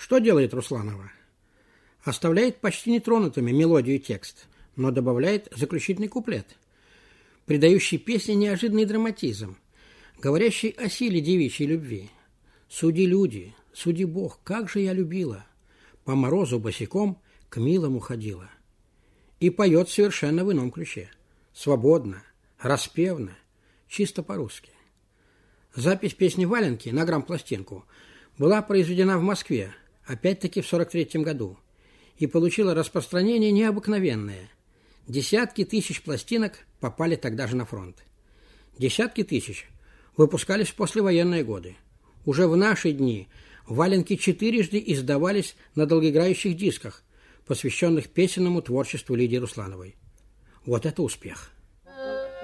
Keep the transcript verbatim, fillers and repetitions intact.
Что делает Русланова? Оставляет почти нетронутыми мелодию и текст, но добавляет заключительный куплет, придающий песне неожиданный драматизм, говорящий о силе девичьей любви. «Суди, люди, суди Бог, как же я любила, по морозу босиком к милому ходила». И поет совершенно в ином ключе, свободно, распевно, чисто по-русски. Запись песни «Валенки» на грампластинку была произведена в Москве, опять-таки в сорок третьем году, и получила распространение необыкновенное. Десятки тысяч пластинок попали тогда же на фронт. Десятки тысяч выпускались в послевоенные годы. Уже в наши дни «Валенки» четырежды издавались на долгоиграющих дисках, посвященных песенному творчеству Лидии Руслановой. Вот это успех!